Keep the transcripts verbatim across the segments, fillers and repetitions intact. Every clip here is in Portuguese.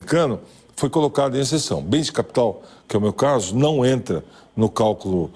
americano, foi colocado em exceção. Bens de capital, que é o meu caso, não entra no cálculo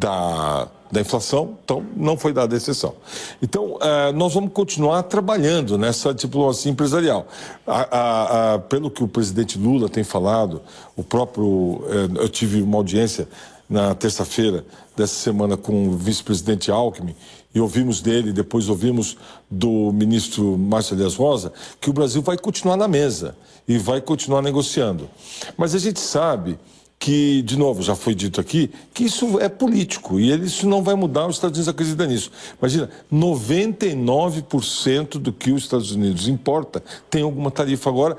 da, da inflação, então não foi dada exceção. Então, eh, nós vamos continuar trabalhando nessa diplomacia empresarial. A, a, a, pelo que o presidente Lula tem falado, o próprio, eh, eu tive uma audiência na terça-feira dessa semana com o vice-presidente Alckmin, e ouvimos dele, depois ouvimos do ministro Márcio Elias Rosa, que o Brasil vai continuar na mesa e vai continuar negociando. Mas a gente sabe que, de novo, já foi dito aqui, que isso é político e ele, isso não vai mudar, os Estados Unidos acreditam nisso. Imagina, noventa e nove por cento do que os Estados Unidos importa tem alguma tarifa agora,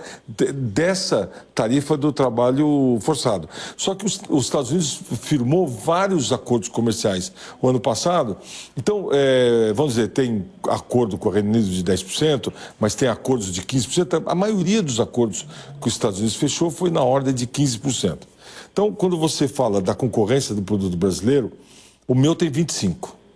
dessa tarifa do trabalho forçado. Só que os, os Estados Unidos firmou vários acordos comerciais o ano passado, então, é, vamos dizer, tem acordo com o Reino Unido de dez por cento, mas tem acordos de quinze por cento, a maioria dos acordos que os Estados Unidos fechou foi na ordem de quinze por cento. Então, quando você fala da concorrência do produto brasileiro, o meu tem vinte e cinco por cento.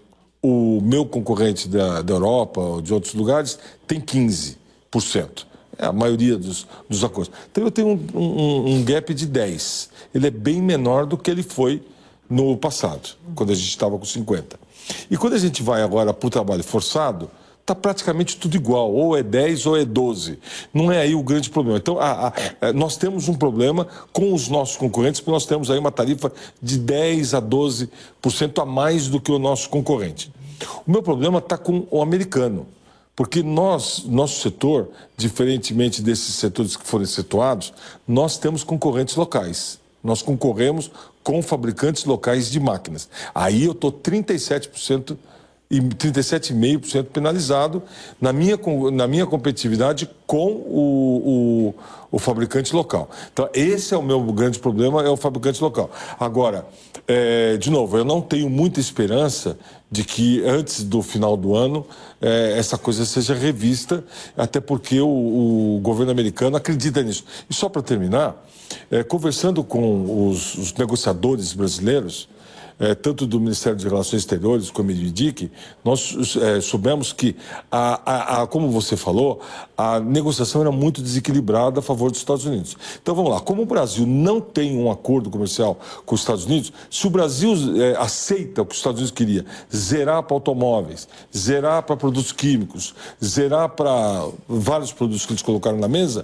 O meu concorrente da, da Europa ou de outros lugares tem quinze por cento. É a maioria dos, dos acordos. Então, eu tenho um, um, um gap de dez por cento. Ele é bem menor do que ele foi no passado, quando a gente estava com cinquenta por cento. E quando a gente vai agora para o trabalho forçado, está praticamente tudo igual, ou é dez ou é doze. Não é aí o grande problema. Então, a, a, nós temos um problema com os nossos concorrentes, porque nós temos aí uma tarifa de dez a doze por cento a mais do que o nosso concorrente. O meu problema está com o americano, porque nós, nosso setor, diferentemente desses setores que foram excetuados, nós temos concorrentes locais. Nós concorremos com fabricantes locais de máquinas. Aí eu estou trinta e sete por cento e trinta e sete vírgula cinco por cento penalizado na minha, na minha competitividade com o, o, o fabricante local. Então, esse é o meu grande problema, é o fabricante local. Agora, é, de novo, eu não tenho muita esperança de que antes do final do ano é, essa coisa seja revista, até porque o, o governo americano acredita nisso. E só para terminar, é, conversando com os, os negociadores brasileiros, É, tanto do Ministério das Relações Exteriores como do I D I C, nós é, soubemos que, a, a, a, como você falou, a negociação era muito desequilibrada a favor dos Estados Unidos. Então, vamos lá, como o Brasil não tem um acordo comercial com os Estados Unidos, se o Brasil é, aceita o que os Estados Unidos queria, zerar para automóveis, zerar para produtos químicos, zerar para vários produtos que eles colocaram na mesa,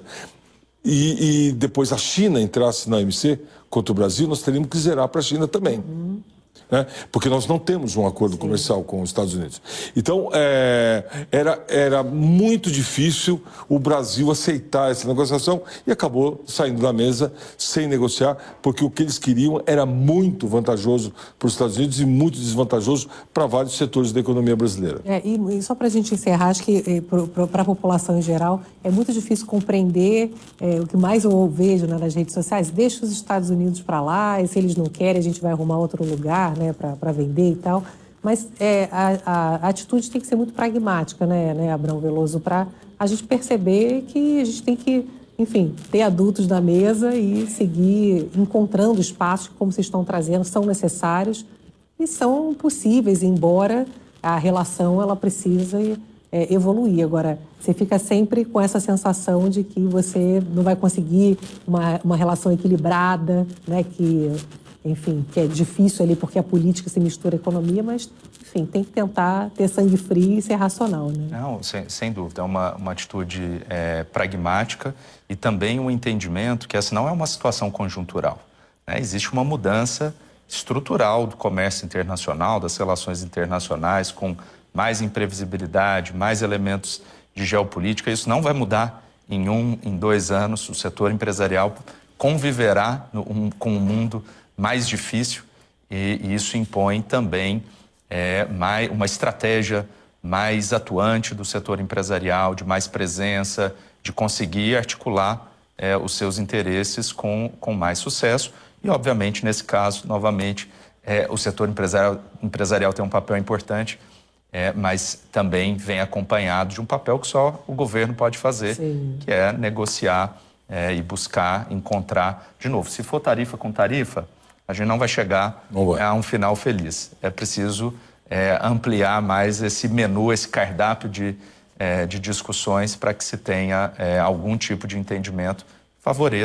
e, e depois a China entrasse na O M C contra o Brasil, nós teríamos que zerar para a China também. Uhum. Né? Porque nós não temos um acordo Sim. comercial com os Estados Unidos. Então, é, era, era muito difícil o Brasil aceitar essa negociação e acabou saindo da mesa sem negociar, porque o que eles queriam era muito vantajoso para os Estados Unidos e muito desvantajoso para vários setores da economia brasileira. É, e, e só para a gente encerrar, acho que para a população em geral é muito difícil compreender é, o que mais eu vejo, né, nas redes sociais. Deixa os Estados Unidos para lá, e se eles não querem a gente vai arrumar outro lugar, né, para vender e tal, mas é, a, a atitude tem que ser muito pragmática, né, né Abrão Veloso, para a gente perceber que a gente tem que, enfim, ter adultos na mesa e seguir encontrando espaços que, como vocês estão trazendo, são necessários e são possíveis, embora a relação ela precise é, evoluir. Agora, você fica sempre com essa sensação de que você não vai conseguir uma, uma relação equilibrada, né, que... enfim, que é difícil ali porque a política se mistura à economia, mas, enfim, tem que tentar ter sangue frio e ser racional, né? Não, sem, sem dúvida, é uma, uma atitude é, pragmática e também um entendimento que essa não é uma situação conjuntural, né? Existe uma mudança estrutural do comércio internacional, das relações internacionais, com mais imprevisibilidade, mais elementos de geopolítica. Isso não vai mudar em um, em dois anos. O setor empresarial conviverá no, um, com um mundo mais difícil e, e isso impõe também é, mais, uma estratégia mais atuante do setor empresarial, de mais presença, de conseguir articular é, os seus interesses com, com mais sucesso. E, obviamente, nesse caso, novamente, é, o setor empresarial, empresarial tem um papel importante, é, mas também vem acompanhado de um papel que só o governo pode fazer, Sim. que é negociar é, e buscar encontrar, de novo, se for tarifa com tarifa, a gente não vai chegar não vai. a um final feliz. É preciso é, ampliar mais esse menu, esse cardápio de, é, de discussões para que se tenha é, algum tipo de entendimento favorável.